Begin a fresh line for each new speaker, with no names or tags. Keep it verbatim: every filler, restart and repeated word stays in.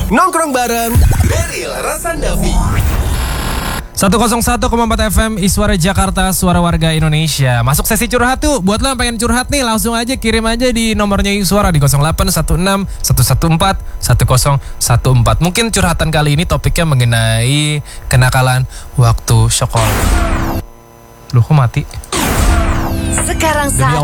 Nongkrong bareng Beril Rasandavi.
seratus satu koma empat F M Iswara Jakarta, suara warga Indonesia. Masuk sesi curhat tuh. Buat lo yang pengen curhat nih, langsung aja kirim aja di nomornya Iswara di nol delapan satu enam satu satu empat satu nol satu empat. Mungkin curhatan kali ini topiknya mengenai kenakalan waktu sekolah. Loh, kok mati?
Sekarang
Demi Allah